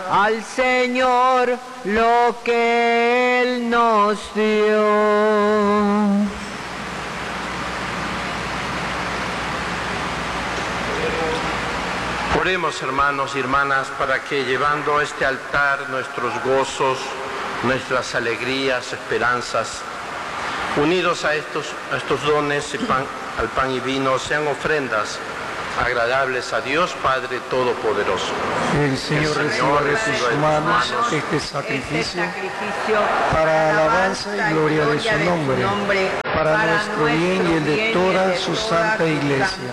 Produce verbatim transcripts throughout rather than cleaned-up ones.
al Señor lo que Él nos dio. Oremos, hermanos y hermanas, para que llevando a este altar nuestros gozos, nuestras alegrías, esperanzas, unidos a estos, a estos dones y pan, al pan y vino, sean ofrendas agradables a Dios Padre Todopoderoso. El Señor reciba de sus manos este sacrificio para alabanza y gloria de su nombre, para nuestro bien y el de toda su santa Iglesia.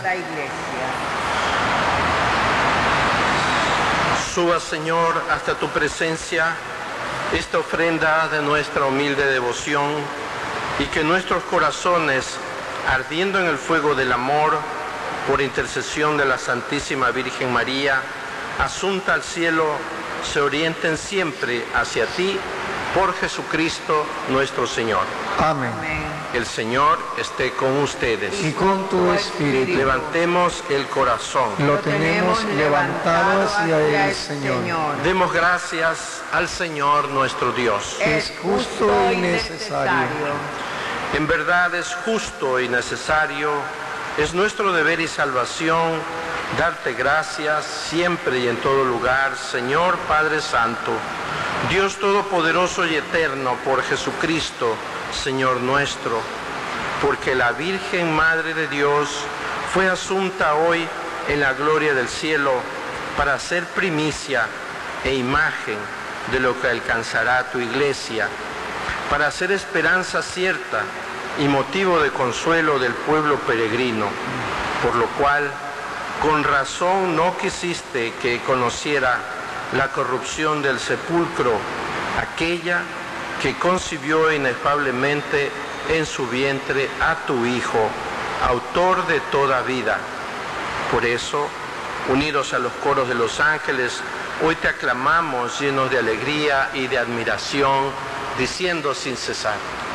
Suba, Señor, hasta tu presencia esta ofrenda de nuestra humilde devoción y que nuestros corazones, ardiendo en el fuego del amor, por intercesión de la Santísima Virgen María, asunta al cielo, se orienten siempre hacia ti, por Jesucristo nuestro Señor. Amén. El Señor esté con ustedes. Y con tu espíritu. Levantemos el corazón. Lo tenemos levantado hacia el Señor. Demos gracias al Señor nuestro Dios. Es justo y necesario. En verdad es justo y necesario, es nuestro deber y salvación darte gracias siempre y en todo lugar, Señor Padre Santo, Dios Todopoderoso y Eterno, por Jesucristo, Señor nuestro, porque la Virgen Madre de Dios fue asunta hoy en la gloria del cielo para ser primicia e imagen de lo que alcanzará tu Iglesia, para ser esperanza cierta y motivo de consuelo del pueblo peregrino, por lo cual con razón no quisiste que conociera la corrupción del sepulcro, aquella que concibió inefablemente en su vientre a tu Hijo, autor de toda vida. Por eso, unidos a los coros de los ángeles, hoy te aclamamos llenos de alegría y de admiración, diciendo sin cesar: